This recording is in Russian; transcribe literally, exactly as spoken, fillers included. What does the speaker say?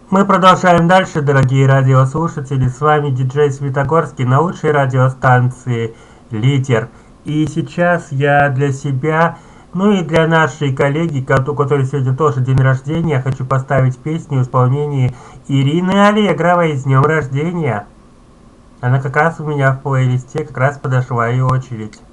Мы продолжаем дальше, дорогие радиослушатели. С вами диджей Светогорский на лучшей радиостанции «Лидер». И сейчас я для себя, ну и для нашей коллеги, у которой сегодня тоже день рождения, хочу поставить песню в исполнении Ирины Аллегровой «С днем рождения». Она как раз у меня в плейлисте, как раз подошла ее очередь.